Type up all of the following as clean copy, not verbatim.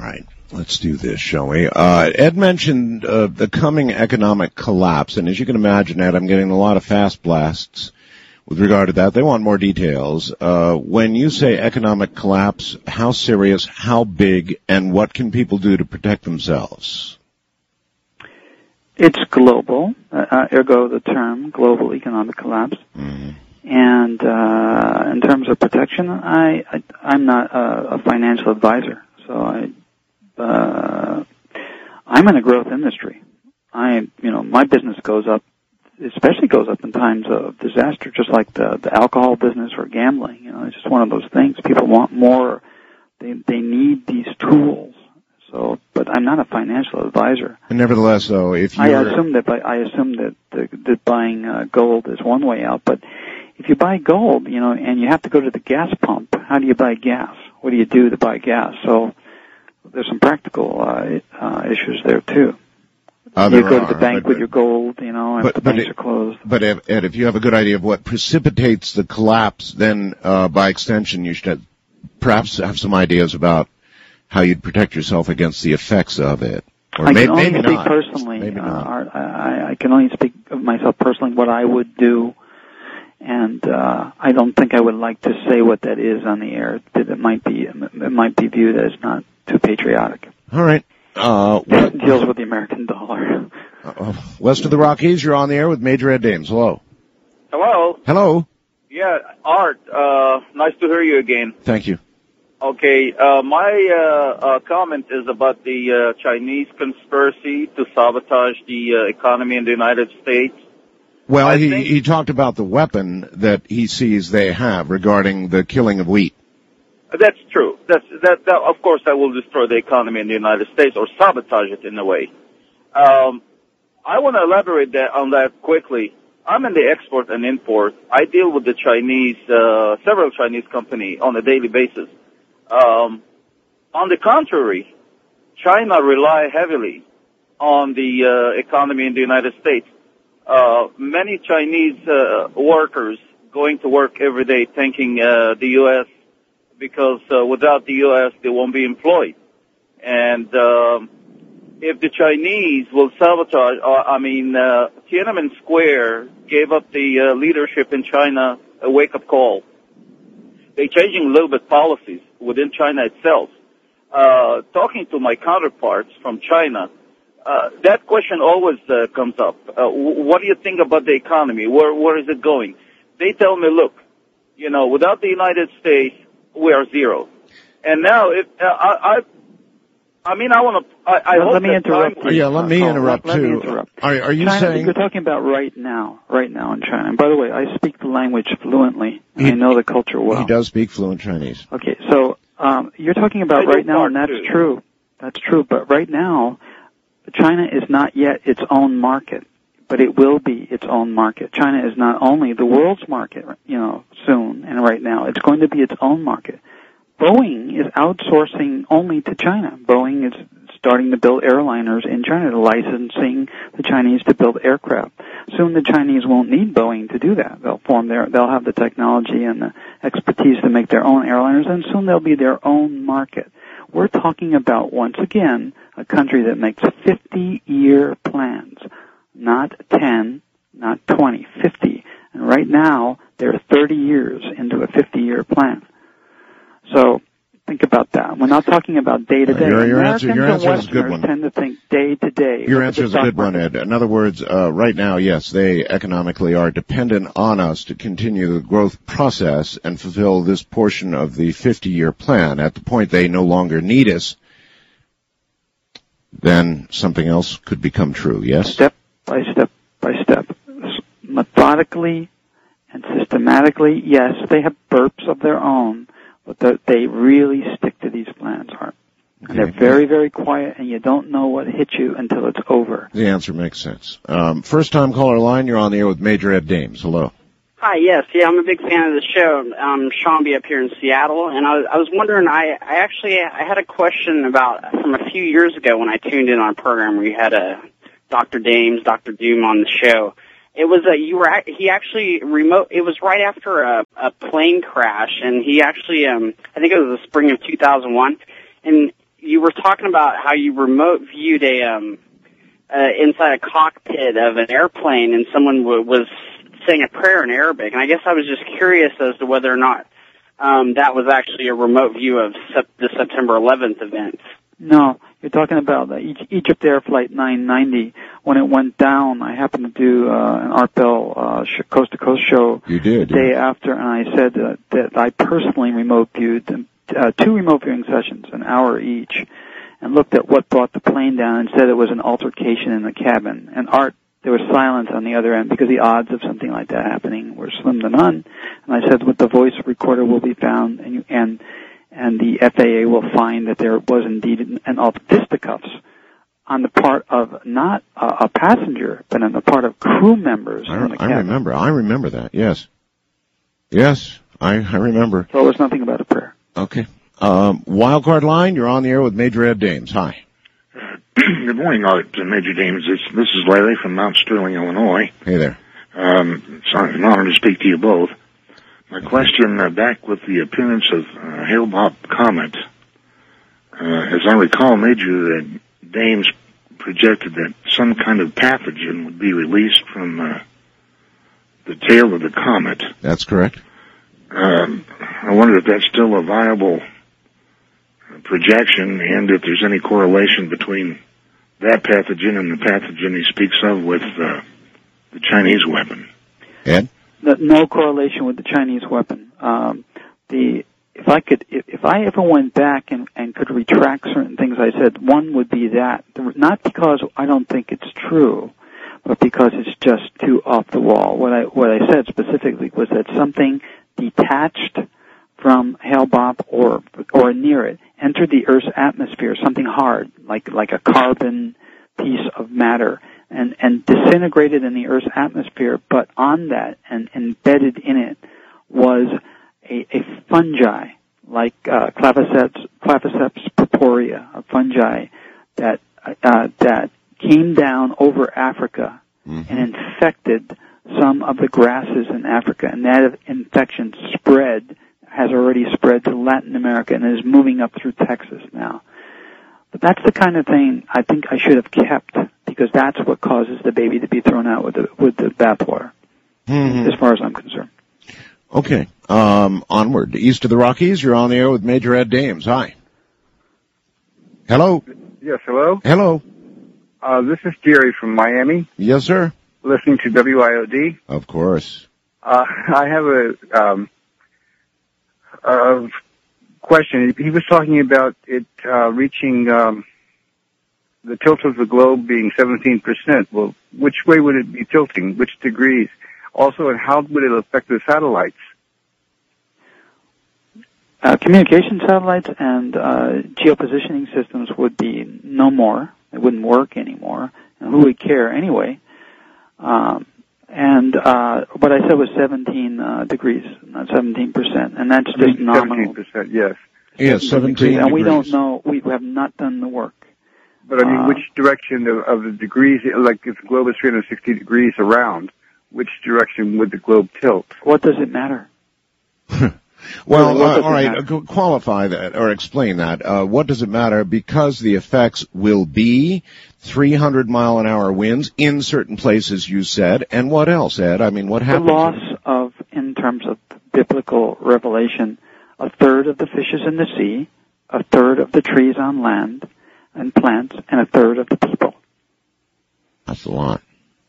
right. Let's do this, shall we? Ed mentioned the coming economic collapse, and as you can imagine, Ed, I'm getting a lot of fast blasts with regard to that. They want more details. When you say economic collapse, how serious, how big, and what can people do to protect themselves? It's global, ergo the term global economic collapse. Mm-hmm. And in terms of protection, I'm not a financial advisor, so I'm in a growth industry. My business goes up, especially goes up in times of disaster, just like the alcohol business or gambling. It's just one of those things. People want more. They need these tools. So, but I'm not a financial advisor. And nevertheless, though, if I assume that buying gold is one way out, but if you buy gold, and you have to go to the gas pump, how do you buy gas? What do you do to buy gas? So there's some practical issues there too. You go to the bank with your gold, and the banks are closed. But Ed, if you have a good idea of what precipitates the collapse, then by extension, you should perhaps have some ideas about how you'd protect yourself against the effects of it. Or I maybe can only not. speak personally. Maybe not. I can only speak of myself personally, what I would do. And I don't think I would like to say what that is on the air. It might be viewed as not too patriotic. All right. It deals with the American dollar. West of the Rockies, you're on the air with Major Ed Dames. Hello. Hello. Hello. Yeah, Art. Nice to hear you again. Thank you. Okay. My comment is about the Chinese conspiracy to sabotage the economy in the United States. Well, he talked about the weapon that he sees they have regarding the killing of wheat. That's true. That of course that will destroy the economy in the United States or sabotage it in a way. I want to elaborate on that quickly. I'm in the export and import. I deal with the Chinese, several Chinese companies on a daily basis. On the contrary, China rely heavily on the economy in the United States. Many Chinese workers going to work every day thanking the U.S. because without the U.S. they won't be employed. And if the Chinese will sabotage, Tiananmen Square gave up the leadership in China a wake-up call. They're changing a little bit policies within China itself. Talking to my counterparts from China, that question always comes up. What do you think about the economy? Where is it going? They tell me, look, without the United States, we are zero. And now, Let me interrupt you. Yeah, let me interrupt too. Let me interrupt. Are you China, saying you're talking about right now in China? And by the way, I speak the language fluently. I know the culture well. He does speak fluent Chinese. Okay, so you're talking about right now, and that's true. That's true. But right now, China is not yet its own market, but it will be its own market. China is not only the world's market, soon and right now. It's going to be its own market. Boeing is outsourcing only to China. Boeing is starting to build airliners in China, licensing the Chinese to build aircraft. Soon the Chinese won't need Boeing to do that. They'll have the technology and the expertise to make their own airliners, and soon they'll be their own market. We're talking about, once again, a country that makes 50-year plans, not 10, not 20, 50. And right now, they're 30 years into a 50-year plan. So think about that. We're not talking about day to day. Your answer is a good one. Tend to think day to day. Your answer is a good one, Ed. In other words, right now, yes, they economically are dependent on us to continue the growth process and fulfill this portion of the 50-year plan. At the point they no longer need us, then something else could become true, yes? Step by step by step. Methodically and systematically, yes, they have burps of their own, but they really stick to these plans, Art. And they're very, very quiet, and you don't know what hits you until it's over. The answer makes sense. First-time caller line, you're on the air with Major Ed Dames. Hello. Hi, yes. Yeah, I'm a big fan of the show. Sean B. up here in Seattle, and I was wondering, I had a question about, from a few years ago when I tuned in on a program where you had Dr. Dames, Dr. Doom on the show. It was it was right after a plane crash, and he actually, I think it was the spring of 2001, and you were talking about how you remote viewed inside a cockpit of an airplane, and someone was saying a prayer in Arabic. And I guess I was just curious as to whether or not that was actually a remote view of the September 11th event. No, you're talking about Egypt Air Flight 990. When it went down, I happened to do an Art Bell Coast to Coast show the day after, and I said that I personally remote viewed two remote viewing sessions, an hour each, and looked at what brought the plane down and said it was an altercation in the cabin. And Art, there was silence on the other end because the odds of something like that happening were slim to none. And I said, with the voice recorder will be found, and the FAA will find that there was indeed an fisticuffs on the part of not a passenger, but on the part of crew members in the cabin. I remember that. Yes, I remember. So it was nothing about a prayer. Okay. Wildcard line, you're on the air with Major Ed Dames. Hi. Good morning, Art and Major Dames. This is Larry from Mount Sterling, Illinois. Hey there. It's an honor to speak to you both. My question, back with the appearance of Hale-Bopp Comet. As I recall, Major Dames projected that some kind of pathogen would be released from the tail of the comet. That's correct. I wonder if that's still a viable projection, and if there's any correlation between that pathogen and the pathogen he speaks of with the Chinese weapon. Ed? No correlation with the Chinese weapon. If I ever went back and could retract certain things I said, one would be that, not because I don't think it's true, but because it's just too off the wall. What I said specifically was that something detached from Hale-Bopp or near it entered the Earth's atmosphere, something hard, like a carbon piece of matter, and disintegrated in the Earth's atmosphere, but on that and embedded in it was a fungi, like Claviceps purpurea, a fungi that came down over Africa and infected some of the grasses in Africa, and that infection has already spread to Latin America and is moving up through Texas now. But that's the kind of thing I think I should have kept, because that's what causes the baby to be thrown out with the bathwater, as far as I'm concerned. Okay. Onward. East of the Rockies, you're on the air with Major Ed Dames. Hi. Hello? Yes, hello? Hello. This is Jerry from Miami. Yes, sir. Listening to WIOD. Of course. I have a question. He was talking about it reaching the tilt of the globe being 17%. Well, which way would it be tilting? Which degrees? Also, and how would it affect the satellites? Communication satellites and geopositioning systems would be no more. It wouldn't work anymore. And who would care anyway? What I said was 17 degrees, not 17%, and that's just nominal. 17%, yes. Yes, 17 degrees. And we don't know, we have not done the work. But I mean, which direction of the degrees, like if the globe is 360 degrees around, which direction would the globe tilt? What does it matter? Well, all right, qualify that or explain that. What does it matter? Because the effects will be 300-mile-an-hour winds in certain places, you said. And what else, Ed? I mean, what happens? The loss of, in terms of biblical revelation, a third of the fishes in the sea, a third of the trees on land and plants, and a third of the people. That's a lot.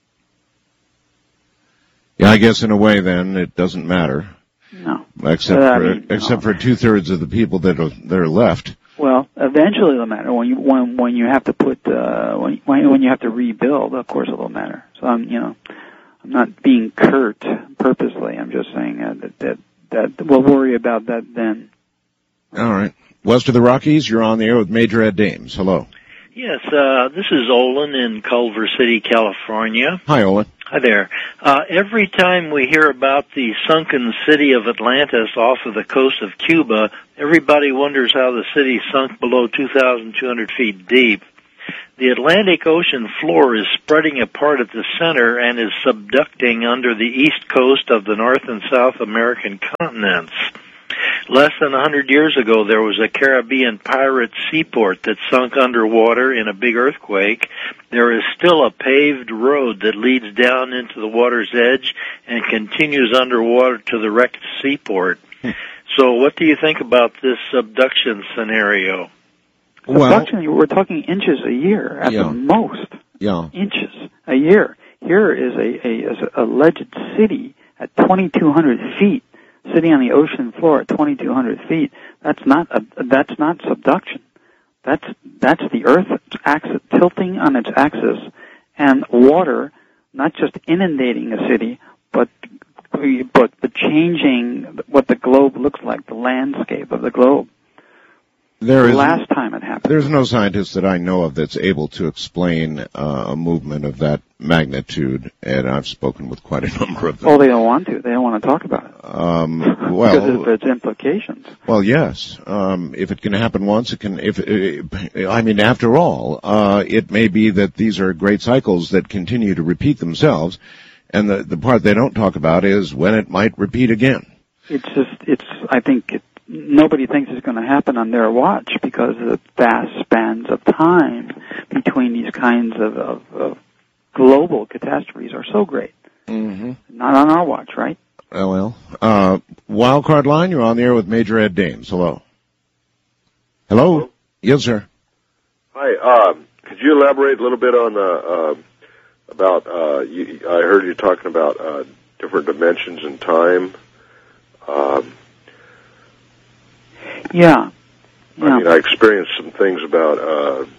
Yeah, I guess in a way, then, it doesn't matter. No. Except for 2/3 of the people that are left. Well, eventually it'll matter. When you have to put when you have to rebuild, of course it'll matter. So I'm not being curt purposely. I'm just saying that we'll worry about that then. All right. West of the Rockies, you're on the air with Major Ed Dames. Hello. Yes, this is Olin in Culver City, California. Hi, Olin. Hi there. Every time we hear about the sunken city of Atlantis off of the coast of Cuba, everybody wonders how the city sunk below 2,200 feet deep. The Atlantic Ocean floor is spreading apart at the center and is subducting under the east coast of the North and South American continents. Less than 100 years ago, there was a Caribbean pirate seaport that sunk underwater in a big earthquake. There is still a paved road that leads down into the water's edge and continues underwater to the wrecked seaport. So what do you think about this abduction scenario? Abduction, we're talking inches a year at the most. Yeah. Inches a year. Here is a alleged city at 2,200 feet, sitting on the ocean floor at 2,200 feet. That's not subduction. That's the Earth tilting on its axis, and water not just inundating a city, but changing what the globe looks like, the landscape of the globe. Last time it happened. There's no scientist that I know of that's able to explain a movement of that magnitude, and I've spoken with quite a number of them. Oh, they don't want to. They don't want to talk about it. Because of its implications. Well, yes. If it can happen once, it can. After all, it may be that these are great cycles that continue to repeat themselves, and the part they don't talk about is when it might repeat again. I think nobody thinks it's going to happen on their watch because of the vast spans of time between these kinds of global catastrophes are so great. Mm-hmm. Not on our watch, right? Well, Wildcard Line, you're on the air with Major Ed Dames. Hello. Hello? Yes, sir. Hi. Could you elaborate a little bit on I heard you talking about different dimensions in time. Yeah. I mean, I experienced some things about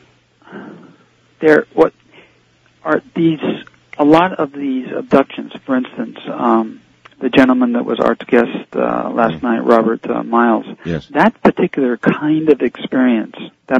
a lot of these abductions, for instance, the gentleman that was our guest last night, Robert Miles. Yes. That particular kind of experience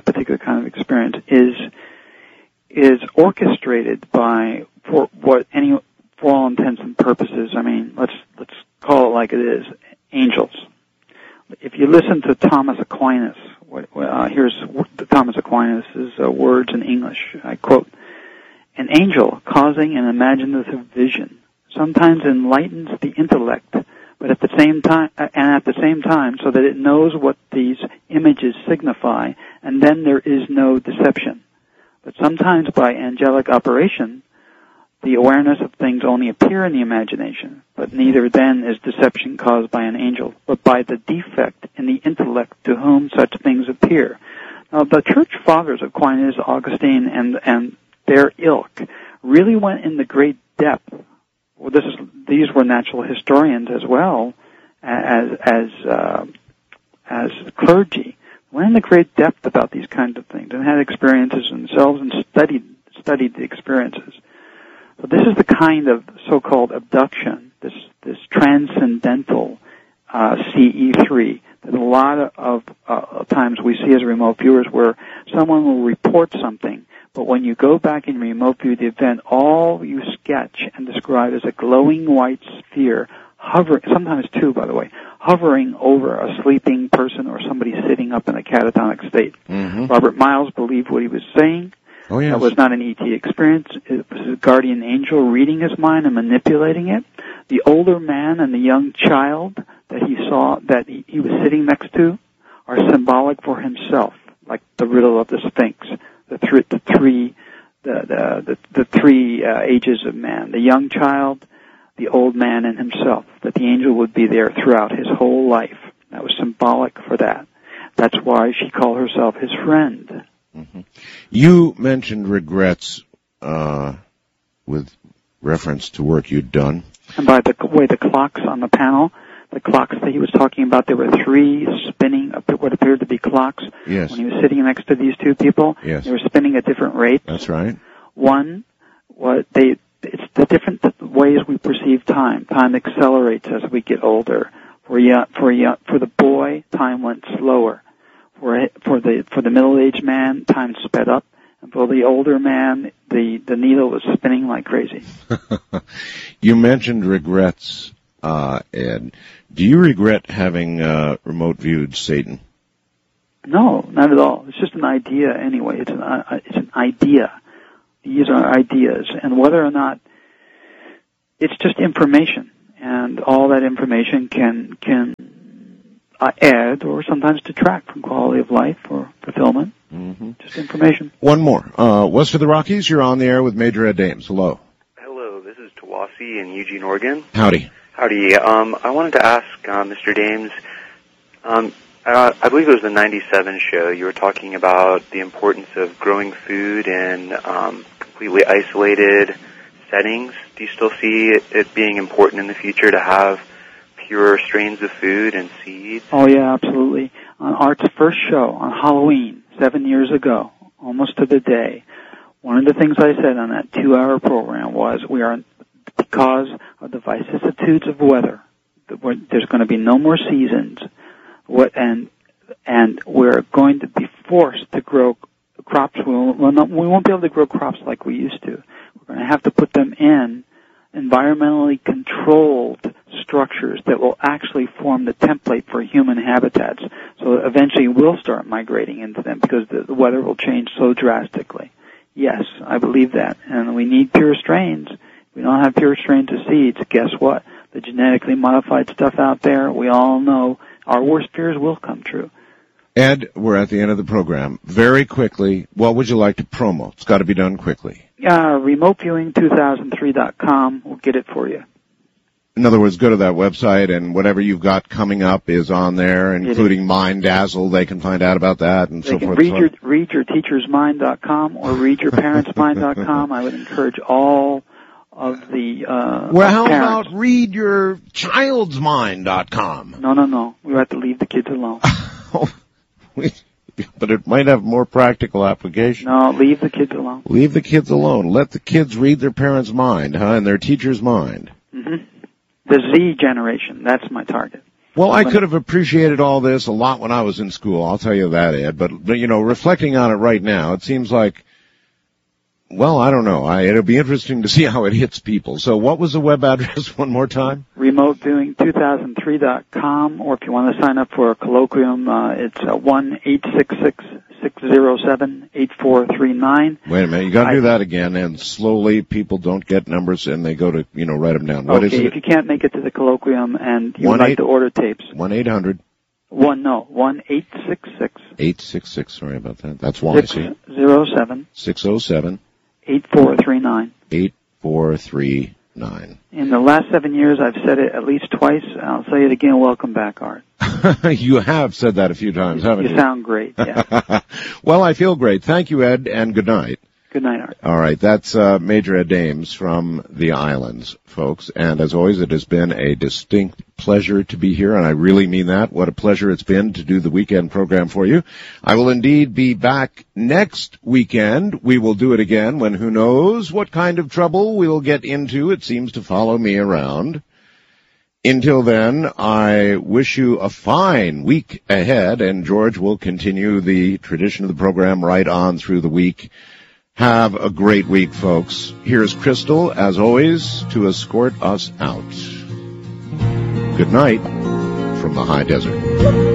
is orchestrated by, for all intents and purposes, I mean, let's call it like it is, angels. If you listen to Thomas Aquinas, here's Thomas Aquinas' words in English. I quote, "An angel causing an imaginative vision sometimes enlightens the intellect, but at the same time, so that it knows what these images signify, and then there is no deception. But sometimes by angelic operation, the awareness of things only appear in the imagination, but neither then is deception caused by an angel, but by the defect in the intellect to whom such things appear." Now, the church fathers, Aquinas, Augustine, and their ilk, really went in the great depth. Well, these were natural historians as well as clergy. Went in the great depth about these kinds of things and had experiences themselves and studied the experiences. So this is the kind of so-called abduction, this transcendental CE3 that a lot of times we see as remote viewers, where someone will report something, but when you go back and remote view the event, all you sketch and describe is a glowing white sphere hovering, sometimes two, by the way, hovering over a sleeping person or somebody sitting up in a catatonic state. Mm-hmm. Robert Miles believed what he was saying. Oh, yes. That was not an ET experience. It was a guardian angel reading his mind and manipulating it. The older man and the young child that he saw, that he was sitting next to, are symbolic for himself, like the riddle of the Sphinx, the three ages of man, the young child, the old man, and himself, that the angel would be there throughout his whole life. That was symbolic for that. That's why she called herself his friend. Mm-hmm. You mentioned regrets with reference to work you'd done. And by the way, the clocks on the panel, the clocks that he was talking about, there were three spinning, what appeared to be clocks. Yes. When he was sitting next to these two people, yes, they were spinning at different rates. That's right. One, it's the different ways we perceive time. Time accelerates as we get older. For the boy, time went slower. For the middle-aged man, time sped up, and for the older man, the needle was spinning like crazy. You mentioned regrets, Ed. Do you regret having remote viewed Satan? No, not at all. It's just an idea anyway. It's an idea. These are ideas, and whether or not it's just information, and all that information can add or sometimes detract from quality of life or fulfillment. Mm-hmm. Just information. One more. West of the Rockies, you're on the air with Major Ed Dames. Hello. Hello, this is Tawasi in Eugene, Oregon. Howdy. Howdy. I wanted to ask Mr. Dames, I believe it was the 97 show, you were talking about the importance of growing food in completely isolated settings. Do you still see it being important in the future to have pure strains of food and seeds? Oh, yeah, absolutely. On Art's first show, on Halloween, 7 years ago, almost to the day, one of the things I said on that 2-hour program was because of the vicissitudes of weather, there's going to be no more seasons, and we're going to be forced to grow crops. We won't be able to grow crops like we used to. We're going to have to put them in environmentally controlled structures that will actually form the template for human habitats. So eventually we'll start migrating into them because the weather will change so drastically. Yes, I believe that. And we need pure strains. If we don't have pure strains of seeds, guess what? The genetically modified stuff out there, we all know our worst fears will come true. Ed, we're at the end of the program. Very quickly, what would you like to promo? It's got to be done quickly. RemoteViewing2003.com will get it for you. In other words, go to that website and whatever you've got coming up is on there, including Mind Dazzle. They can find out about that and so forth. They can read your teachersmind.com or readyourparentsmind.com. I would encourage all of the well, how parents. about readyourchildsmind.com? No. We have to leave the kids alone. But it might have more practical application. No, leave the kids alone. Leave the kids alone. Let the kids read their parents' mind, and their teacher's mind. Mm-hmm. The Z generation, that's my target. Well, I could have appreciated all this a lot when I was in school, I'll tell you that, Ed. But reflecting on it right now, it seems like, well, I don't know. It'll be interesting to see how it hits people. So what was the web address one more time? RemoteViewing2003.com, or if you want to sign up for a colloquium, it's 1-866-607-8439. Wait a minute, you got to do that again, and slowly people don't get numbers and they go to, write them down. What is it? If you can't make it to the colloquium and you would like to order tapes. 1-800. 1-866. 866, sorry about that. That's why I see. 607. 607. 8439. 8439. In the last 7 years, I've said it at least twice. I'll say it again. Welcome back, Art. You have said that a few times, haven't you? You sound great, yeah. Well, I feel great. Thank you, Ed, and good night. Good night, Art. All right, that's Major Ed Dames from the islands, folks. And as always, it has been a distinct pleasure to be here, and I really mean that. What a pleasure it's been to do the weekend program for you. I will indeed be back next weekend. We will do it again when who knows what kind of trouble we'll get into. It seems to follow me around. Until then, I wish you a fine week ahead, and George will continue the tradition of the program right on through the week. Have a great week, folks. Here's Crystal, as always, to escort us out. Good night from the high desert.